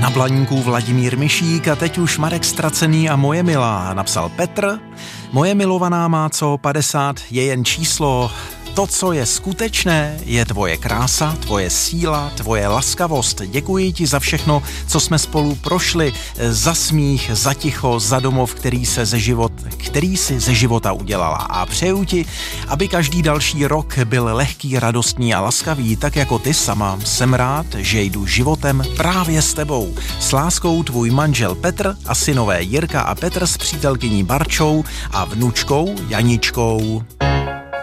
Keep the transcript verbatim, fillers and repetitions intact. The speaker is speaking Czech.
Na Blaníku Vladimír Mišík a teď už Marek Ztracený a Moje milá, napsal Petr. Moje milovaná má co padesát, je jen číslo. To, co je skutečné, je tvoje krása, tvoje síla, tvoje laskavost. Děkuji ti za všechno, co jsme spolu prošli, za smích, za ticho, za domov, který, se ze život, který si ze života udělala. A přeju ti, aby každý další rok byl lehký, radostný a laskavý, tak jako ty sama. Jsem rád, že jdu životem právě s tebou. S láskou tvůj manžel Petr a synové Jirka a Petr s přítelkyní Barčou a vnučkou Janičkou.